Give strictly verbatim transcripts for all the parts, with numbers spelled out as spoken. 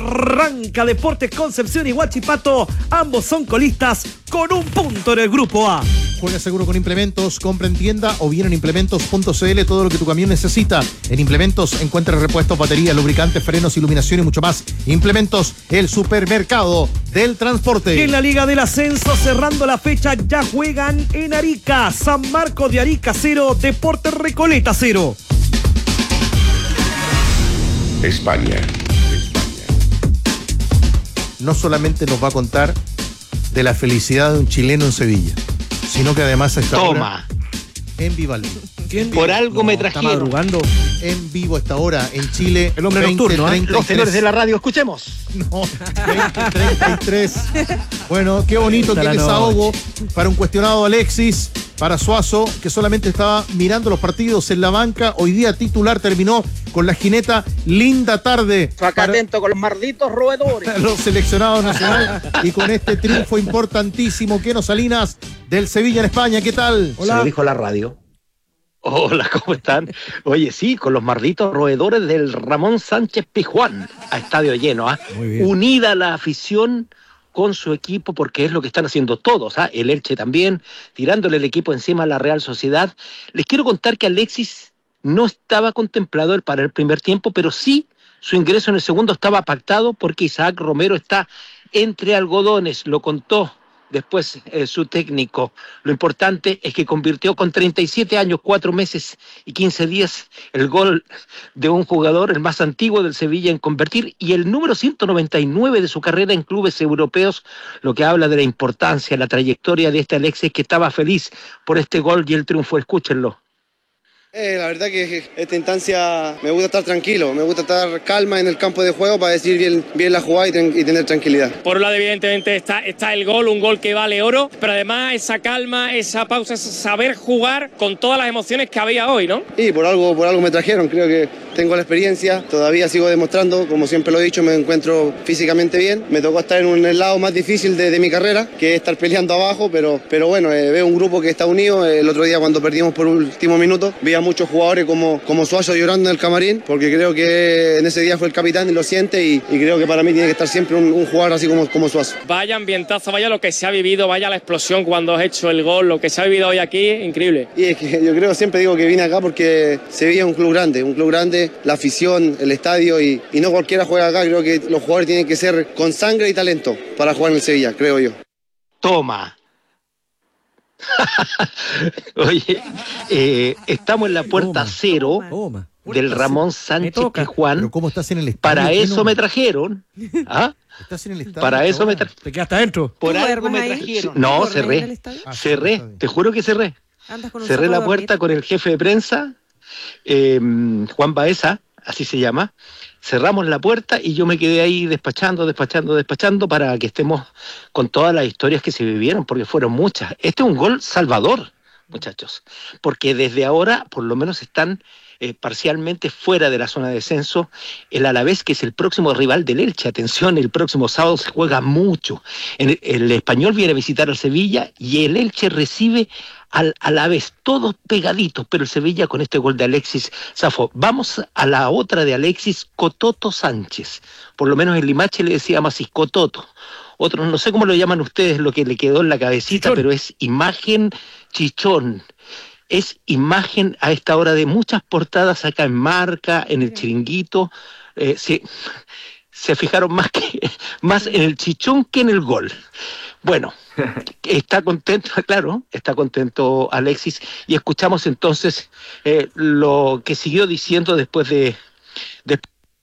Arranca Deportes Concepción y Huachipato. Ambos son colistas con un punto en el grupo A. Juega seguro con Implementos, compra en tienda o bien en implementos punto c l todo lo que tu camión necesita. En Implementos encuentra repuestos, baterías, lubricantes, frenos, iluminación y mucho más. Implementos, el supermercado del transporte. En la Liga del Ascenso, cerrando la fecha, ya juegan en Arica. San Marcos de Arica cero, Deportes Recoleta cero. España. No solamente nos va a contar de la felicidad de un chileno en Sevilla, sino que además está Toma. en Vivaldi. ¿Quién? Por algo No, me está trajeron. madrugando. En vivo esta hora en Chile. El hombre nocturno, ¿eh? Los señores de la radio, escuchemos. No, veinte treinta y tres. Bueno, qué bonito, qué desahogo para un cuestionado Alexis, para Suazo, que solamente estaba mirando los partidos en la banca. Hoy día titular, terminó con la jineta. Linda tarde. Acá atento con los malditos roedores. Para los seleccionados nacionales y con este triunfo importantísimo. Keno Salinas del Sevilla en España, ¿qué tal? Se lo dijo la radio. Hola, ¿cómo están? Oye, sí, con los malditos roedores del Ramón Sánchez Pizjuán, a estadio lleno, ¿ah? ¿eh? Unida la afición con su equipo, porque es lo que están haciendo todos, ¿ah? ¿eh? El Elche también, tirándole el equipo encima a la Real Sociedad. Les quiero contar que Alexis no estaba contemplado para el primer tiempo, pero sí su ingreso en el segundo estaba pactado porque Isaac Romero está entre algodones, lo contó después eh, su técnico. Lo importante es que convirtió con treinta y siete años, cuatro meses y quince días el gol de un jugador, el más antiguo del Sevilla en convertir, y el número ciento noventa y nueve de su carrera en clubes europeos, lo que habla de la importancia, la trayectoria de este Alexis, que estaba feliz por este gol y el triunfo. Escúchenlo. Eh, la verdad que esta instancia me gusta estar tranquilo, me gusta estar calma en el campo de juego para decir bien, bien la jugada y, ten, y tener tranquilidad. Por un lado, evidentemente, está, está el gol, un gol que vale oro, pero además esa calma, esa pausa, ese saber jugar con todas las emociones que había hoy, ¿no? Y por algo, por algo me trajeron, creo que tengo la experiencia, todavía sigo demostrando, como siempre lo he dicho, me encuentro físicamente bien. Me tocó estar en un lado más difícil de, de mi carrera, que es estar peleando abajo, pero, pero bueno, eh, veo un grupo que está unido. El otro día cuando perdimos por último minuto, vi a muchos jugadores como, como Suazo llorando en el camarín, porque creo que en ese día fue el capitán y lo siente, y, y creo que para mí tiene que estar siempre un, un jugador así como, como Suazo. Vaya ambientazo, vaya lo que se ha vivido, vaya la explosión cuando has hecho el gol, lo que se ha vivido hoy aquí, increíble. Y es que yo creo, siempre digo que vine acá porque Sevilla es un club grande, un club grande, la afición, el estadio, y, y no cualquiera juega acá. Creo que los jugadores tienen que ser con sangre y talento para jugar en el Sevilla, creo yo. Toma. Oye, eh, estamos en la puerta toma, cero toma, del Ramón Sánchez Pizjuán. Pero ¿cómo estás en el estadio? Para eso no? me trajeron. ¿Ah? ¿Estás en el estadio? Para eso me trajeron. ¿Te quedaste adentro? Por algo me trajeron. No, cerré. Ah, cerré, te juro que cerré. Cerré la puerta con el jefe de prensa, eh, Juan Baeza, así se llama. Cerramos la puerta y yo me quedé ahí despachando, despachando, despachando para que estemos con todas las historias que se vivieron, porque fueron muchas. Este es un gol salvador, muchachos, porque desde ahora por lo menos están eh, parcialmente fuera de la zona de descenso. El Alavés, que es el próximo rival del Elche, atención, el próximo sábado se juega mucho. El, el Español viene a visitar al Sevilla y el Elche recibe al Alavés, todos pegaditos, pero el Sevilla con este gol de Alexis zafó. Vamos a la otra de Alexis, Cototo Sánchez. Por lo menos en Limache le decíamos así, Cototo. Otros, no sé cómo lo llaman ustedes, lo que le quedó en la cabecita, chichón. Pero es imagen chichón. Es imagen a esta hora de muchas portadas acá en Marca, en el Chiringuito. Eh, se, se fijaron más, que, más en el chichón que en el gol. Bueno, está contento, claro, está contento Alexis, y escuchamos entonces eh, lo que siguió diciendo después de... de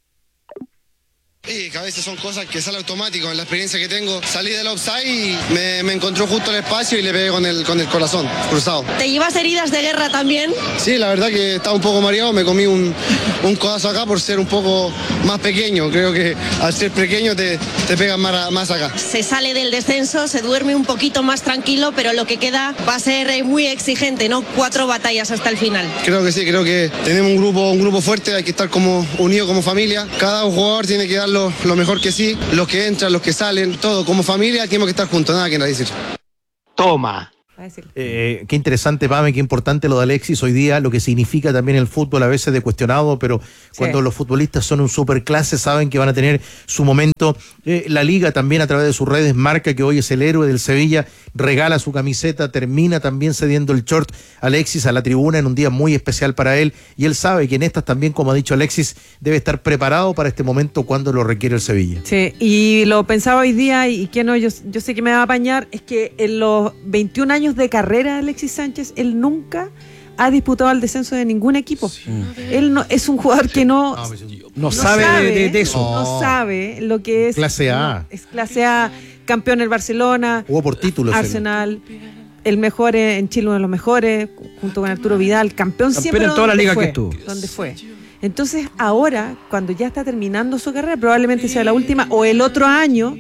Sí, que a veces son cosas que salen automático. En la experiencia que tengo, salí del offside y me, me encontró justo el espacio y le pegué con el, con el corazón cruzado. ¿Te llevas heridas de guerra también? Sí, la verdad que estaba un poco mareado, me comí un, un codazo acá por ser un poco más pequeño. Creo que al ser pequeño te, te pegan más, más acá. Se sale del descenso, se duerme un poquito más tranquilo, pero lo que queda va a ser muy exigente, ¿no? Cuatro batallas hasta el final. Creo que sí, creo que tenemos un grupo, un grupo fuerte, hay que estar como unidos como familia. Cada jugador tiene que dar Lo, lo mejor que sí, los que entran, los que salen, todo, como familia tenemos que estar juntos, nada que decir. Toma. Eh, qué interesante, Pame, qué importante lo de Alexis hoy día, lo que significa también el fútbol, a veces de cuestionado, pero sí. Cuando los futbolistas son un superclase, saben que van a tener su momento. Eh, la Liga también a través de sus redes marca que hoy es el héroe del Sevilla, regala su camiseta, termina también cediendo el short Alexis a la tribuna en un día muy especial para él, y él sabe que en estas también, como ha dicho Alexis, debe estar preparado para este momento cuando lo requiere el Sevilla. Sí, y lo pensaba hoy día, y que no, yo, yo sé que me va a apañar, es que en los veintiún años de carrera de Alexis Sánchez, él nunca ha disputado el descenso de ningún equipo. Sí. Él no es un jugador que no no, no, no sabe, sabe de, de eso. No, no sabe lo que es clase A. No, es clase A, campeón del Barcelona, jugó por títulos. Arsenal, el mejor en Chile, uno de los mejores, junto con Arturo Vidal, campeón, campeón siempre en toda la liga fue, que estuvo. Donde fue. Entonces, ahora, cuando ya está terminando su carrera, probablemente sea la última o el otro año,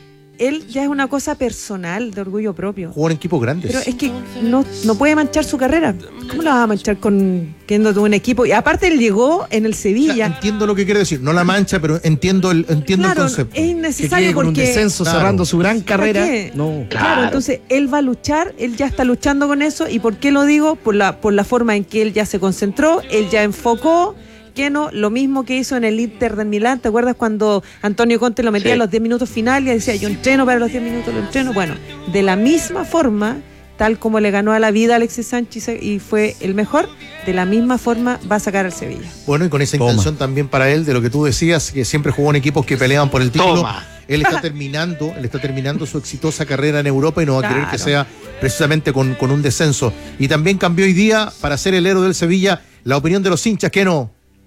él ya es una cosa personal, de orgullo propio. Jugó en equipos grandes. Pero es que no, no puede manchar su carrera. ¿Cómo la vas a manchar con quedando un equipo? Y aparte él llegó en el Sevilla. O sea, entiendo lo que quiere decir, no la mancha, pero entiendo el, entiendo claro, el concepto. Es innecesario que porque... con un descenso claro. cerrando su gran carrera. No. Claro. claro, entonces él va a luchar, él ya está luchando con eso. ¿Y por qué lo digo? Por la, por la forma en que él ya se concentró, él ya enfocó. Que no, lo mismo que hizo en el Inter de Milán. ¿Te acuerdas cuando Antonio Conte lo metía sí. a los diez minutos finales y decía, yo entreno para los diez minutos, lo entreno? Bueno, de la misma forma, tal como le ganó a la vida a Alexis Sánchez y fue el mejor, de la misma forma va a sacar al Sevilla. Bueno, y con esa Toma. intención también para él, de lo que tú decías, que siempre jugó en equipos que peleaban por el título. Toma. Él está terminando, él está terminando su exitosa carrera en Europa y no va claro. a querer que sea precisamente con, con un descenso. Y también cambió hoy día, para ser el héroe del Sevilla, la opinión de los hinchas, que no.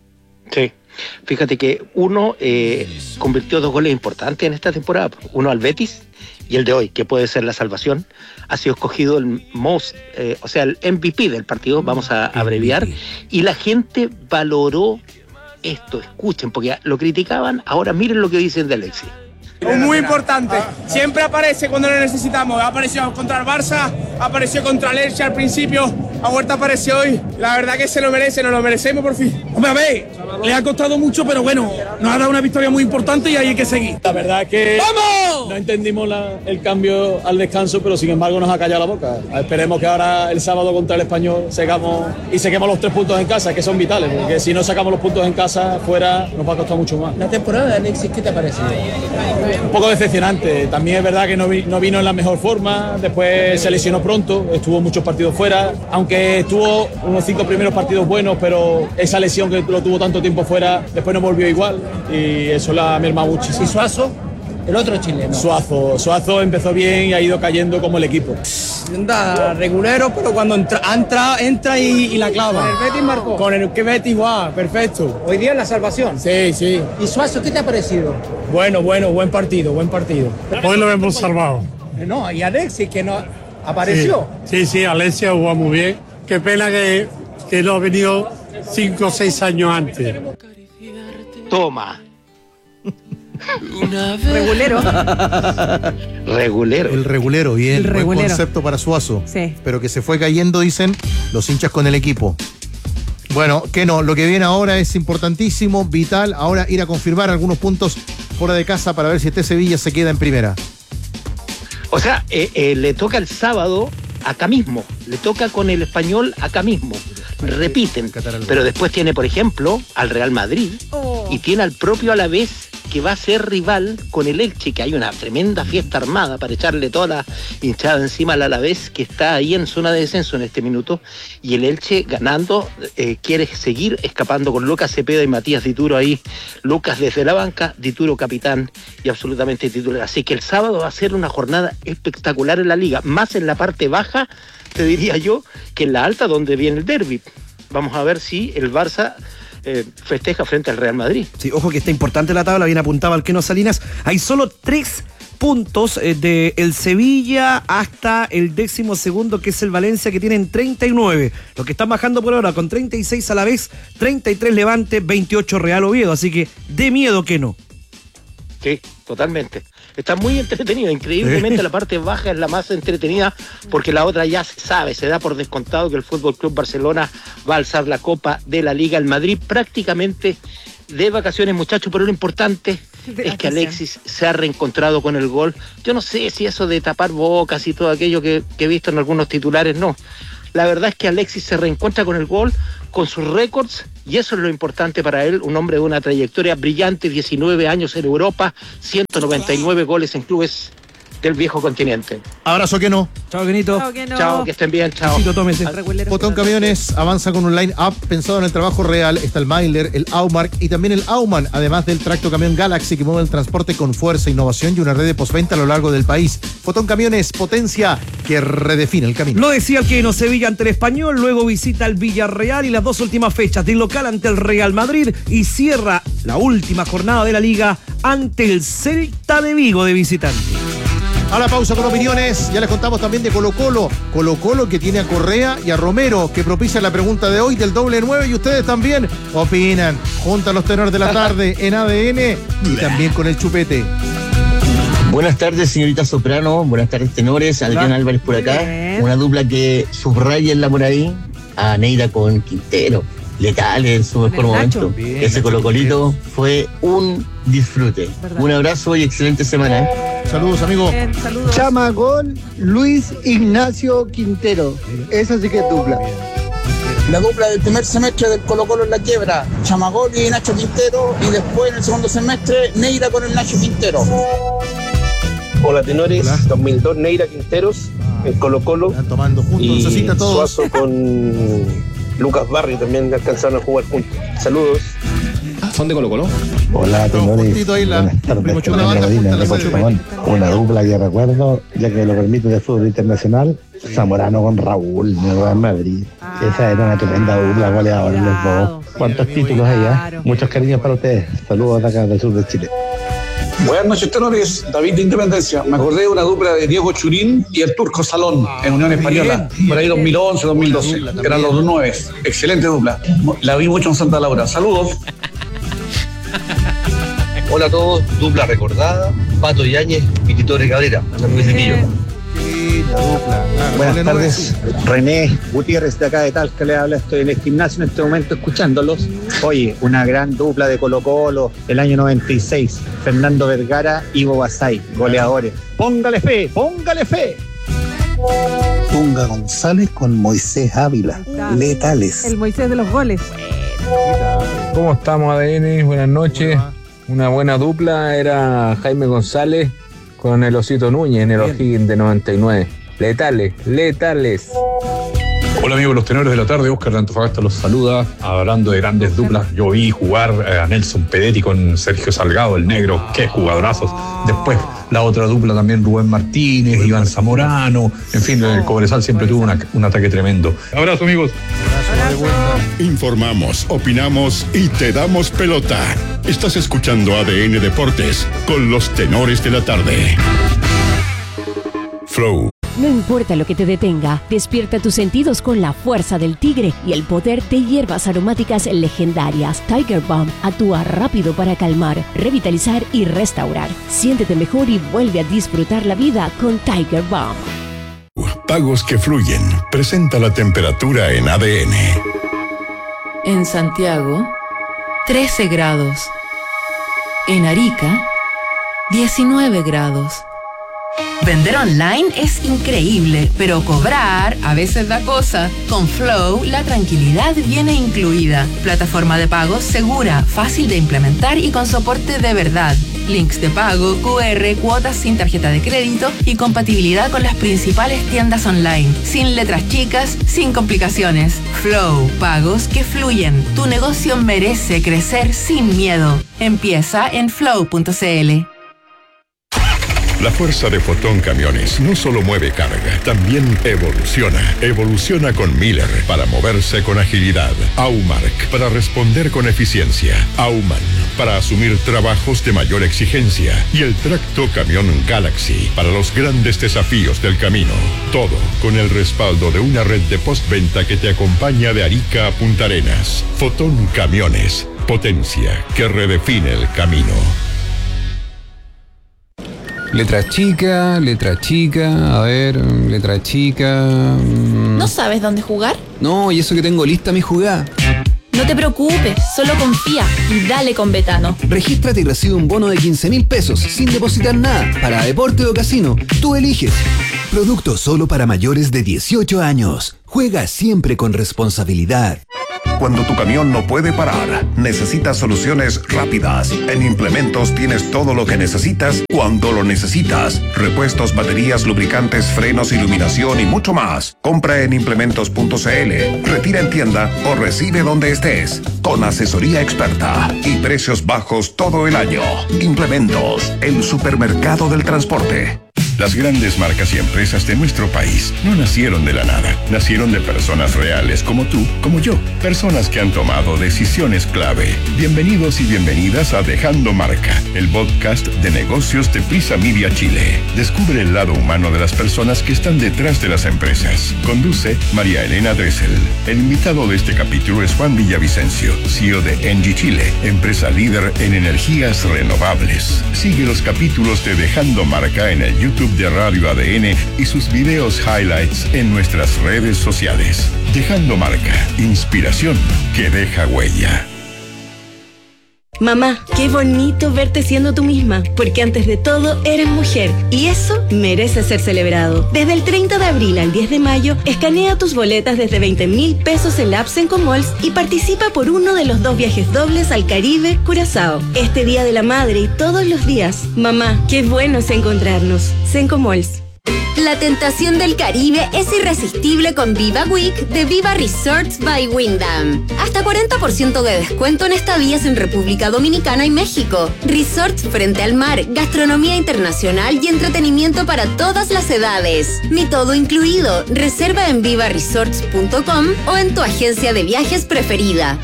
Sí, fíjate que uno eh, convirtió dos goles importantes en esta temporada, uno al Betis y el de hoy, que puede ser la salvación. Ha sido escogido el most, eh, o sea, el M V P del partido, vamos a abreviar, y la gente valoró esto, escuchen, porque lo criticaban, ahora miren lo que dicen de Alexis. Muy importante, siempre aparece cuando lo necesitamos, ha aparecido contra el Barça, apareció contra el Elche al principio, a Huerta apareció hoy, la verdad que se lo merece, nos lo merecemos por fin. Hombre, a ver, le ha costado mucho, pero bueno, nos ha dado una victoria muy importante y ahí hay que seguir. La verdad es que ¡vamos! No entendimos la, el cambio al descanso, pero sin embargo nos ha callado la boca. Esperemos que ahora el sábado contra el Español sacamos y saquemos los tres puntos en casa, que son vitales, porque si no sacamos los puntos en casa, fuera nos va a costar mucho más. La temporada de Alexis, ¿qué te ha parecido? Un poco decepcionante, también es verdad que no, vi, no vino en la mejor forma, después se lesionó pronto, estuvo muchos partidos fuera, aunque estuvo unos cinco primeros partidos buenos, pero esa lesión que lo tuvo tanto tiempo fuera, después no volvió igual y eso la ha mermado muchísimo. ¿Y Suazo? El otro chileno. Suazo, Suazo empezó bien y ha ido cayendo como el equipo. Anda regulero, pero cuando entra, entra, entra y, y la clava. ¿Con el Betis marcó? Con el que Betis, guau, perfecto. Hoy día la salvación. Sí, sí. ¿Y Suazo qué te ha parecido? Bueno, bueno, buen partido, buen partido. Hoy lo hemos salvado. No, y Alexis que no apareció. Sí, sí, sí, Alexis jugó muy bien. Qué pena que, que no ha venido cinco o seis años antes. Toma. Regulero. Regulero. El regulero, bien, El regulero. Buen concepto para Suazo. Sí. Pero que se fue cayendo, dicen los hinchas con el equipo. Bueno, que no, lo que viene ahora es importantísimo, vital, ahora ir a confirmar algunos puntos fuera de casa para ver si este Sevilla se queda en primera. O sea, eh, eh, le toca el sábado acá mismo, le toca con el Español acá mismo. Repiten, pero después tiene, por ejemplo, al Real Madrid oh. y tiene al propio Alavés, que va a ser rival con el Elche, que hay una tremenda fiesta armada para echarle toda la hinchada encima al Alavés, que está ahí en zona de descenso en este minuto, y el Elche ganando eh, quiere seguir escapando con Lucas Cepeda y Matías Dituro ahí, Lucas desde la banca, Dituro capitán y absolutamente titular. Así que el sábado va a ser una jornada espectacular en la liga, más en la parte baja, te diría yo, que en la alta donde viene el derbi. Vamos a ver si el Barça Eh, festeja frente al Real Madrid. Sí, ojo que está importante la tabla, bien apuntaba Alqueno Salinas. Hay solo tres puntos eh, de el Sevilla hasta el décimo segundo, que es el Valencia, que tienen treinta y nueve. Los que están bajando por ahora con treinta y seis a la vez, treinta y tres Levante, veintiocho Real Oviedo. Así que de miedo que no. Sí, totalmente. Está muy entretenido, increíblemente la parte baja es la más entretenida porque la otra ya se sabe, se da por descontado que el Fútbol Club Barcelona va a alzar la Copa de la Liga. El Madrid prácticamente de vacaciones, muchachos, pero lo importante es que Alexis se ha reencontrado con el gol. Yo no sé si eso de tapar bocas y todo aquello que, que he visto en algunos titulares, no. La verdad es que Alexis se reencuentra con el gol, con sus récords, y eso es lo importante para él, un hombre de una trayectoria brillante, diecinueve años en Europa, ciento noventa y nueve goles en clubes del viejo continente. Abrazo que no. Chao, Kenito. Chao, que no. Chao, que estén bien, chao. Besito, tómese. Fotón Camiones avanza con un line-up pensado en el trabajo real. Está el Mailer, el Aumark y también el Auman, además del tracto camión Galaxy que mueve el transporte con fuerza, innovación y una red de postventa a lo largo del país. Fotón Camiones, potencia que redefine el camino. Lo decía el Queno, Sevilla ante el Español, luego visita el Villarreal y las dos últimas fechas del local ante el Real Madrid y cierra la última jornada de la Liga ante el Celta de Vigo de visitante. A la pausa con opiniones, ya les contamos también de Colo Colo. Colo Colo que tiene a Correa y a Romero, que propicia la pregunta de hoy del doble nueve, y ustedes también opinan. Junta a los tenores de la tarde en A D N y también con el Chupete. Buenas tardes, señorita Soprano, buenas tardes, tenores. Adrián Álvarez por acá. Bien. Una dupla que subrayenla por ahí, a Neira con Quintero. Letales en su mejor el Nacho. momento. Bien, Ese Nacho, Colo-Colito fue un disfrute. ¿Verdad? Un abrazo y excelente semana. ¿eh? Saludos, amigo. Bien, saludos. Chamagol, Luis Ignacio Quintero. Esa sí que es dupla. La dupla del primer semestre del Colo-Colo en la quiebra, Chamagol y Nacho Quintero, y después en el segundo semestre, Neira con el Nacho Quintero. Hola, tenores. Hola. dos mil dos, Neira Quinteros, el Colo-Colo. Están tomando juntos, Y necesita todos. Suazo con Lucas Barrio también alcanzaron a jugar juntos. Saludos. ¿Son de Colo Colo? Hola, tenores. Juntito ahí la Buenas tardes. primo Fernando Chula, Medina, junta la de sede. Puerto Montt. Una dupla que recuerdo, ya que lo permite el fútbol internacional, Zamorano con Raúl, de Real Madrid. Esa era una tremenda dupla goleadora en los dos. ¿Cuántos títulos hay ya? Muchos cariños para ustedes. Saludos de acá del sur de Chile. Buenas noches, tenores. David de Independencia. Me acordé de una dupla de Diego Churín y el Turco Salón en Unión Española. Por ahí dos mil once, dos mil doce. Eran los dos nueve. Excelente dupla. La vi mucho en Santa Laura. Saludos. Hola a todos, dupla recordada, Pato Yáñez y Tito Cabrera, San Luis de Quillo. Buenas tardes, René Gutiérrez de acá de Talca le habla, estoy en el gimnasio en este momento escuchándolos. Oye, una gran dupla de Colo Colo, el año noventa y seis, Fernando Vergara, Ivo Basay, goleadores. Póngale fe, póngale fe. Tunga González con Moisés Ávila, letales. El Moisés de los goles. ¿Cómo estamos, A D N? Buenas noches. Una buena dupla era Jaime González con el Osito Núñez en el O'Higgins de noventa y nueve. Letales, letales. Hola amigos, los tenores de la tarde, Oscar de Antofagasta los saluda. Hablando de grandes duplas, yo vi jugar a Nelson Pedetti con Sergio Salgado, el negro, qué jugadorazos. Después la otra dupla también, Rubén Martínez, Iván Zamorano, en fin, el Cobresal siempre tuvo una, un ataque tremendo. Abrazo amigos. Informamos, opinamos y te damos pelota. Estás escuchando A D N Deportes con los tenores de la tarde. Flow. No importa lo que te detenga, despierta tus sentidos con la fuerza del tigre y el poder de hierbas aromáticas legendarias. Tiger Balm actúa rápido para calmar, revitalizar y restaurar. Siéntete mejor y vuelve a disfrutar la vida con Tiger Balm. Pagos que fluyen. Presenta la temperatura en A D N. En Santiago, trece grados. En Arica, diecinueve grados. Vender online es increíble, pero cobrar a veces da cosa. Con Flow, la tranquilidad viene incluida. Plataforma de pagos segura, fácil de implementar y con soporte de verdad. Links de pago, Q R, cuotas sin tarjeta de crédito y compatibilidad con las principales tiendas online. Sin letras chicas, sin complicaciones. Flow, pagos que fluyen. Tu negocio merece crecer sin miedo. Empieza en flow punto c l. La fuerza de Fotón Camiones no solo mueve carga, también evoluciona. Evoluciona con Miller para moverse con agilidad. Aumark para responder con eficiencia. Auman para asumir trabajos de mayor exigencia. Y el tracto camión Galaxy para los grandes desafíos del camino. Todo con el respaldo de una red de postventa que te acompaña de Arica a Punta Arenas. Fotón Camiones, potencia que redefine el camino. Letra chica, letra chica, a ver, letra chica... ¿No sabes dónde jugar? No, y eso que tengo lista mi jugada. No te preocupes, solo confía y dale con Betano. Regístrate y recibe un bono de quince mil pesos sin depositar nada para deporte o casino. Tú eliges. Producto solo para mayores de dieciocho años. Juega siempre con responsabilidad. Cuando tu camión no puede parar, necesitas soluciones rápidas. En Implementos tienes todo lo que necesitas cuando lo necesitas. Repuestos, baterías, lubricantes, frenos, iluminación y mucho más. Compra en implementos punto c l, retira en tienda o recibe donde estés. Con asesoría experta y precios bajos todo el año. Implementos, el supermercado del transporte. Las grandes marcas y empresas de nuestro país no nacieron de la nada. Nacieron de personas reales como tú, como yo. Personas que han tomado decisiones clave. Bienvenidos y bienvenidas a Dejando Marca, el podcast de negocios de Prisa Media Chile. Descubre el lado humano de las personas que están detrás de las empresas. Conduce María Elena Dressel. El invitado de este capítulo es Juan Villavicencio, C E O de Engie Chile, empresa líder en energías renovables. Sigue los capítulos de Dejando Marca en el YouTube de Radio A D N y sus videos highlights en nuestras redes sociales. Dejando Marca, inspiración que deja huella. Mamá, qué bonito verte siendo tú misma, porque antes de todo eres mujer y eso merece ser celebrado. Desde el treinta de abril al diez de mayo, escanea tus boletas desde veinte mil pesos en la app Sencomalls y participa por uno de los dos viajes dobles al Caribe, Curazao. Este Día de la Madre y todos los días. Mamá, qué bueno es encontrarnos. Sencomalls. La tentación del Caribe es irresistible con Viva Week de Viva Resorts by Wyndham. Hasta cuarenta por ciento de descuento en estadías en República Dominicana y México. Resorts frente al mar, gastronomía internacional y entretenimiento para todas las edades. Mi todo incluido. Reserva en viva resorts punto com o en tu agencia de viajes preferida.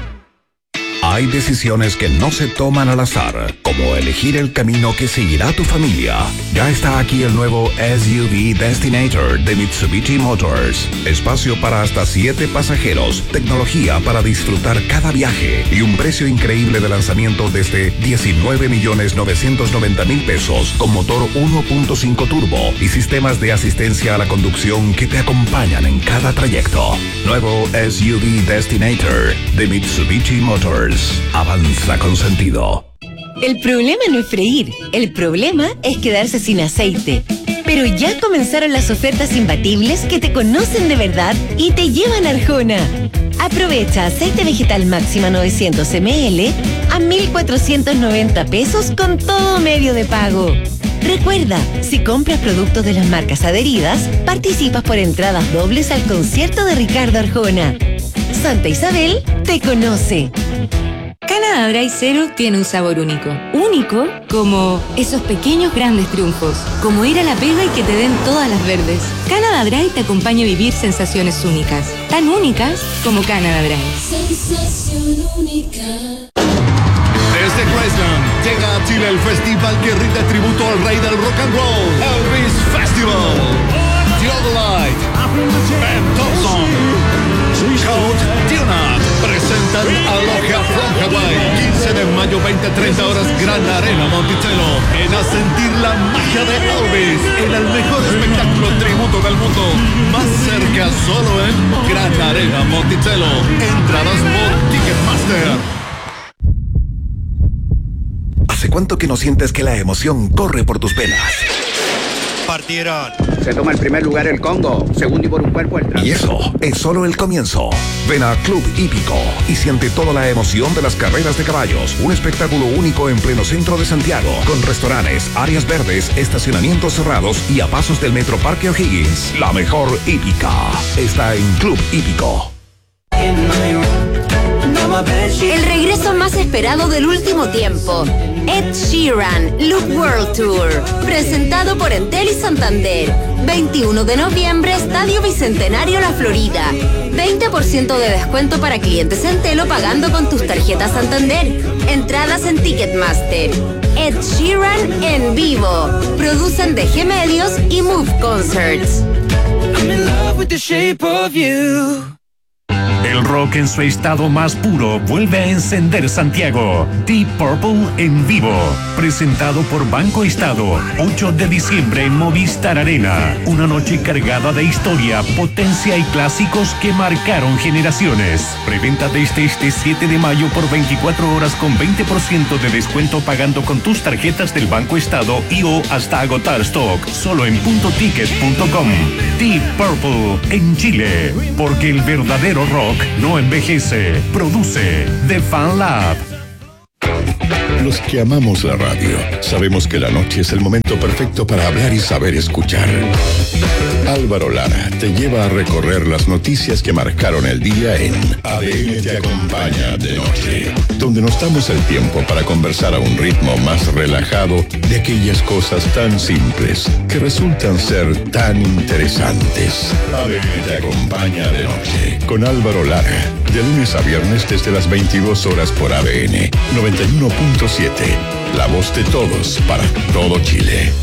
Hay decisiones que no se toman al azar, como elegir el camino que seguirá tu familia. Ya está aquí el nuevo S U V Destinator de Mitsubishi Motors. Espacio para hasta siete pasajeros, tecnología para disfrutar cada viaje y un precio increíble de lanzamiento desde diecinueve millones novecientos noventa mil pesos con motor uno punto cinco turbo y sistemas de asistencia a la conducción que te acompañan en cada trayecto. Nuevo S U V Destinator de Mitsubishi Motors. Avanza con sentido. El problema no es freír, el problema es quedarse sin aceite. Pero ya comenzaron las ofertas imbatibles que te conocen de verdad y te llevan a Arjona. Aprovecha aceite vegetal máxima novecientos mililitros a mil cuatrocientos noventa pesos con todo medio de pago. Recuerda, si compras productos de las marcas adheridas, participas por entradas dobles al concierto de Ricardo Arjona. Santa Isabel te conoce. Canada Dry Zero tiene un sabor único. Único como esos pequeños grandes triunfos. Como ir a la pega y que te den todas las verdes. Canada Dry te acompaña a vivir sensaciones únicas. Tan únicas como Canada Dry. Sensación única. Desde Graceland llega a Chile el festival que rinde tributo al rey del rock and roll, Elvis Festival. Theodolite, Ben Thompson, Coach Tuna presentan a Logia from Hawaii. quince de mayo, veinte a treinta horas, Gran Arena Monticello. Ven a sentir la magia de Elvis en el mejor espectáculo tributo del mundo. Más cerca solo en Gran Arena Monticello. Entradas por Ticketmaster. ¿Hace cuánto que no sientes que la emoción corre por tus venas? Partieron. Se toma el primer lugar el Congo, segundo y por un cuerpo el tras. Y eso es solo el comienzo. Ven a Club Hípico y siente toda la emoción de las carreras de caballos. Un espectáculo único en pleno centro de Santiago, con restaurantes, áreas verdes, estacionamientos cerrados y a pasos del Metro Parque O'Higgins. La mejor hípica está en Club Hípico. El regreso más esperado del último tiempo. Ed Sheeran, Loop World Tour, presentado por Entel y Santander. veintiuno de noviembre, Estadio Bicentenario La Florida. veinte por ciento de descuento para clientes Entel o pagando con tus tarjetas Santander. Entradas en Ticketmaster. Ed Sheeran en vivo. Producen D G Medios y Move Concerts. I'm in love with the shape of you. El rock en su estado más puro vuelve a encender Santiago. Deep Purple en vivo. Presentado por Banco Estado. ocho de diciembre en Movistar Arena. Una noche cargada de historia, potencia y clásicos que marcaron generaciones. Preventa desde este siete de mayo por veinticuatro horas con veinte por ciento de descuento pagando con tus tarjetas del Banco Estado y o hasta agotar stock. Solo en punto ticket punto com. Deep Purple en Chile. Porque el verdadero rock no envejece. Produce The Fan Lab. Los que amamos la radio sabemos que la noche es el momento perfecto para hablar y saber escuchar. Álvaro Lara te lleva a recorrer las noticias que marcaron el día en A D N te acompaña de noche, donde nos damos el tiempo para conversar a un ritmo más relajado de aquellas cosas tan simples que resultan ser tan interesantes. A D N te acompaña de noche con Álvaro Lara, de lunes a viernes desde las veintidós horas por A D N noventa y uno punto siete, la voz de todos para todo Chile.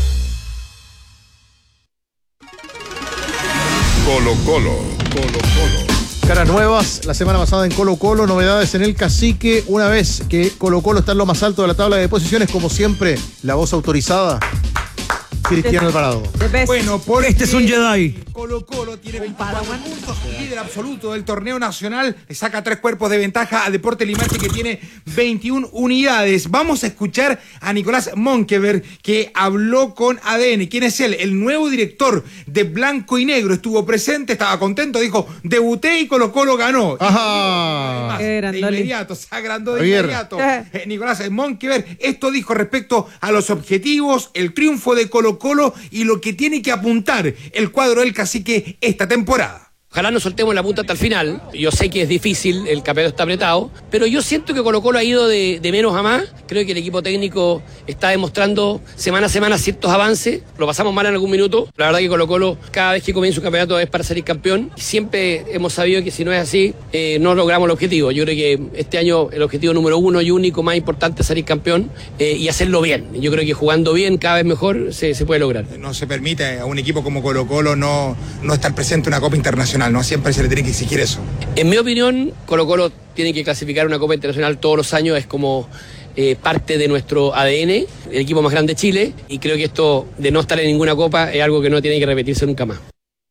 Colo Colo, Colo Colo. Caras nuevas, la semana pasada en Colo Colo, novedades en el Cacique. Una vez que Colo Colo está en lo más alto de la tabla de posiciones, como siempre, la voz autorizada, Cristiano Alvarado. Bueno, por este es un Jedi. Colo Colo tiene veinticuatro puntos, líder absoluto del torneo nacional, le saca tres cuerpos de ventaja a Deportes Limache, que tiene veintiuna unidades. Vamos a escuchar a Nicolás Monkeberg, que habló con A D N. ¿Quién es él? El nuevo director de Blanco y Negro. Estuvo presente, estaba contento, dijo, debuté y Colo Colo ganó. Ajá. Y además, de inmediato, se agrandó de inmediato. Eh, Nicolás Monkeberg, esto dijo respecto a los objetivos, el triunfo de Colo Colo y lo que tiene que apuntar el cuadro del Cacique esta temporada. Ojalá no soltemos la punta hasta el final. Yo sé que es difícil, el campeonato está apretado, pero yo siento que Colo Colo ha ido de, de menos a más. Creo que el equipo técnico está demostrando semana a semana ciertos avances. Lo pasamos mal en algún minuto. La verdad que Colo Colo cada vez que comienza un campeonato es para salir campeón. Siempre hemos sabido que si no es así, eh, no logramos el objetivo. Yo creo que este año el objetivo número uno y único más importante es salir campeón eh, y hacerlo bien. Yo creo que jugando bien, cada vez mejor, se, se puede lograr. No se permite a un equipo como Colo Colo no, no estar presente en una Copa Internacional. No siempre se le tiene que exigir eso. En mi opinión, Colo Colo tiene que clasificar una Copa Internacional todos los años, es como eh, parte de nuestro A D N, el equipo más grande de Chile, y creo que esto de no estar en ninguna Copa es algo que no tiene que repetirse nunca más.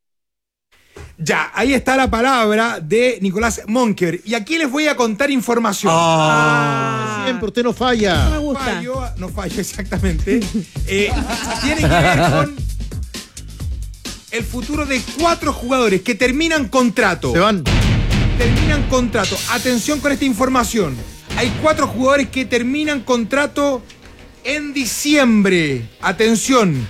Ya, ahí está la palabra de Nicolás Monkeberg. Y aquí les voy a contar información. Ah, siempre, usted no falla. No me gusta. Fallo, no fallo, exactamente. eh, tiene que ver con el futuro de cuatro jugadores que terminan contrato. Se van. Terminan contrato. Atención con esta información. Hay cuatro jugadores que terminan contrato en diciembre. Atención.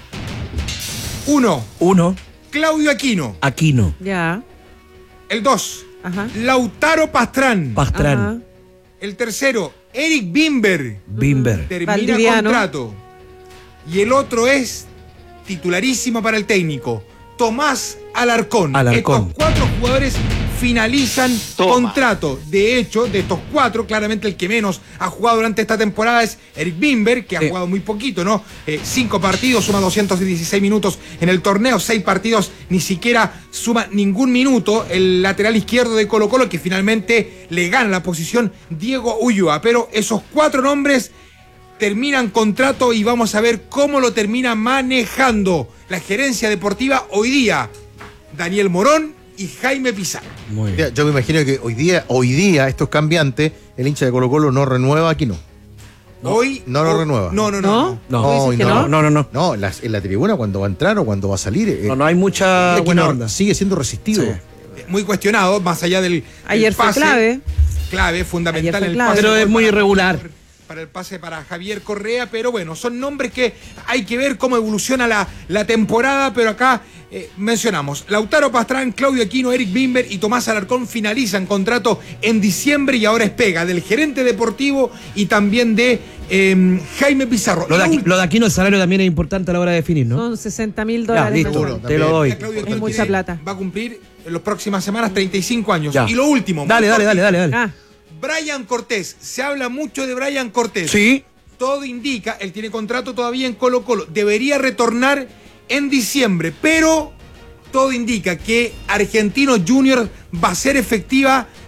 Uno. Uno. Claudio Aquino. Aquino. Ya. El dos. Ajá. Lautaro Pastrán. Pastrán. Ajá. El tercero. Eric Bimber. Bimber. Termina Valdiviano. contrato. Y el otro es titularísimo para el técnico, Tomás Alarcón. Alarcón. Estos cuatro jugadores finalizan Toma. contrato. De hecho, de estos cuatro, claramente el que menos ha jugado durante esta temporada es Eric Bimber, que ha Sí. jugado muy poquito, ¿no? Eh, cinco partidos, suma doscientos dieciséis minutos en el torneo, seis partidos, ni siquiera suma ningún minuto. El lateral izquierdo de Colo Colo, que finalmente le gana la posición, Diego Ulloa. Pero esos cuatro nombres terminan contrato y vamos a ver cómo lo termina manejando la gerencia deportiva hoy día. Daniel Morón y Jaime Pizarro. Muy bien. Yo me imagino que hoy día, hoy día, esto es cambiante, el hincha de Colo Colo no renueva, aquí no. No, hoy no lo oh, renueva. No, no, no. No, No, no, y no, no, no, no, no. No, en la, en la tribuna cuando va a entrar o cuando va a salir. eh, No, no hay mucha aquí buena no, onda. sigue siendo resistido. Sí. Muy cuestionado, más allá del, del Ayer fue pase. clave. Clave, fundamental Ayer fue el clave. pase. Pero es muy para- irregular. Para el pase para Javier Correa, pero bueno, son nombres que hay que ver cómo evoluciona la, la temporada, pero acá eh, mencionamos, Lautaro Pastrán, Claudio Aquino, Eric Bimber y Tomás Alarcón finalizan contrato en diciembre y ahora es pega del gerente deportivo y también de eh, Jaime Pizarro. Lo de, La aquí, ul- lo de Aquino, el salario también es importante a la hora de definir, ¿no? Son sesenta mil Ya, dólares. listo, seguro, te también. lo doy. Claudio Es Aquino mucha tiene- plata. va a cumplir en las próximas semanas treinta y cinco años. Ya. Y lo último. Dale, muy dale, dale, cortito. dale, dale. Ah, Brian Cortés, se habla mucho de Brian Cortés. Sí. Todo indica, él tiene contrato todavía en Colo Colo, debería retornar en diciembre, pero todo indica que Argentino Junior va a ser efectiva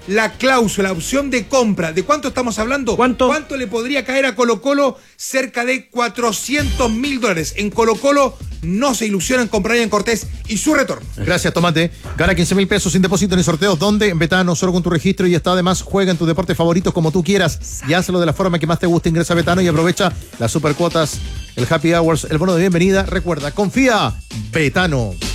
la cláusula, la opción de compra. ¿De cuánto estamos hablando? ¿Cuánto? ¿Cuánto le podría caer a Colo Colo? Cerca de cuatrocientos mil dólares. En Colo Colo no se ilusionan con Brian Cortés y su retorno. Gracias, Tomate. Gana quince mil pesos sin depósito ni sorteos. ¿Dónde? En Betano, solo con tu registro y está además. Juega en tus deportes favoritos como tú quieras y hazlo de la forma que más te guste. Ingresa a Betano y aprovecha las supercuotas, el happy hours, el bono de bienvenida. Recuerda, confía, Betano.